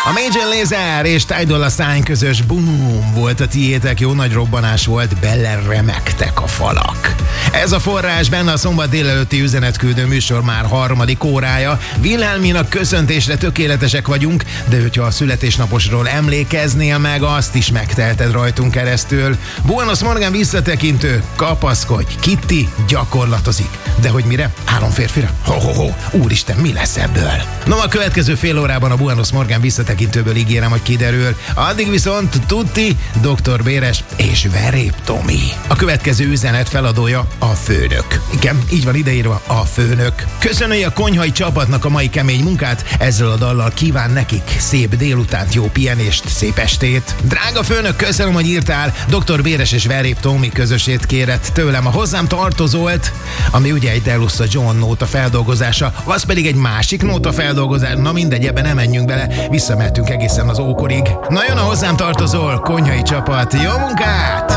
A Major Lazer és Ty Dolla $ign közös boom volt a tiétek, jó nagy robbanás volt, beleremegtek a falak. Ez a forrás benne a szombat délelőtti üzenetküldő műsor már harmadik órája. Wilhelminak köszöntésre tökéletesek vagyunk, de hogyha a születésnaposról emlékeznél meg, azt is megtelted rajtunk keresztül. Buenos Morgan visszatekintő, kapaszkodj, Kitty gyakorlatozik. De hogy mire? 3 férfira? Ho-ho-ho, úristen, mi lesz ebből? No, a következő fél órában a Buenos Morgan visszatekintőből ígérem, hogy kiderül. Addig viszont Tutti, Dr. Béres és Verép Tomi. A következő üzenet feladója a főnök. Igen, így van ideírva, a főnök. Köszönöm a konyhai csapatnak a mai kemény munkát, ezzel a dallal kíván nekik szép délutánt, jó pihenést, szép estét. Drága főnök, köszönöm, hogy írtál. Dr. Béres és Verép Tomi közösét kérett tőlem a hozzám tartozólt, ami ugye egy Delussa John nóta feldolgozása, az pedig egy másik nóta feldolgozás. Na mindegy, ebben nem menjünk bele, visszamehetünk egészen az ókorig. Na jön a hozzám tartozol, konyhai csapat, jó munkát!